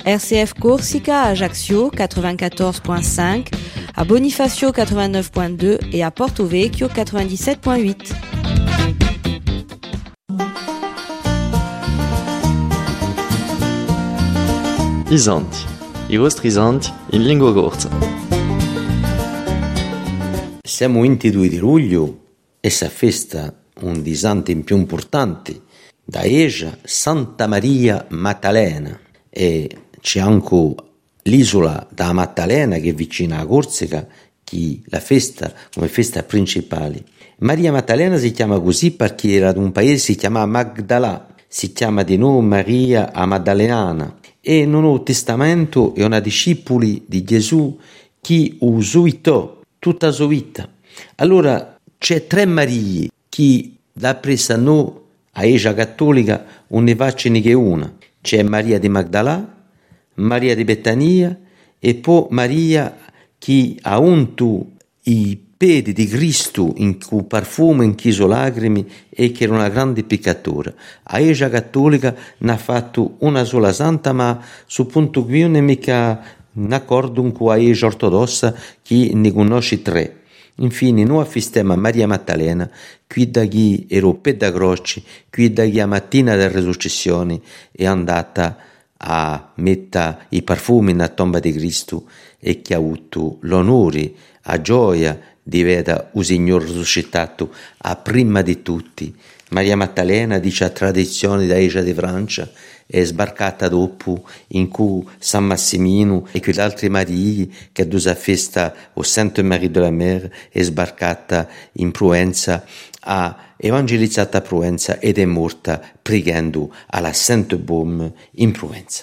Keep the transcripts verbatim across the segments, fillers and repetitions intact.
R C F Corsica à Ajaccio quatre-vingt-quatorze virgule cinq, à Bonifacio quatre-vingt-neuf virgule deux et à Porto Vecchio quatre-vingt-dix-sept virgule huit. Isanti, i vostri isanti in lingua corsa. Siamo ventidue di luglio e si festa un dei santi più importanti da Eja, Santa Maria Maddalena, e c'è anche l'isola da Maddalena che è vicina a Corsica, che la festa come festa principale. Maria Maddalena si chiama così perché era di un paese si chiama Magdala, si chiama di nuovo Maria a Maddalenana, e nel Nuovo Testamento è una discepoli di Gesù che usuitò tutta la sua vita. Allora c'è tre Marie che da presa noi a Eja Cattolica non ne facciano che una. C'è Maria di Magdala, Maria di Betania e poi Maria che ha unto i piedi di Cristo in cui parfumo, in cui lacrime, e che era una grande peccatore. A Eja Cattolica ne ha fatto una sola santa, ma sul punto che io non è mica d'accordo con la Eja Ortodossa che ne conosce tre. Infine, noi affistiamo a Maria Maddalena, qui da chi ero pedda croce, qui da chi a mattina della resurrezione è andata a mettere i profumi nella tomba di Cristo e che ha avuto l'onore, la gioia di vedere il Signore risuscitato a prima di tutti. Maria Maddalena, dice la tradizione da Eja di Francia, è sbarcata dopo in cui San Massimino e quelle altre Marie che hanno la festa o Sainte Marie de la Mer è sbarcata in Provenza, ha evangelizzato a Provenza ed è morta pregando alla Sainte Baume in Provenza.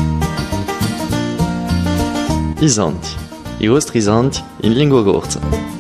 I santi, i vostri santi in lingua corsa.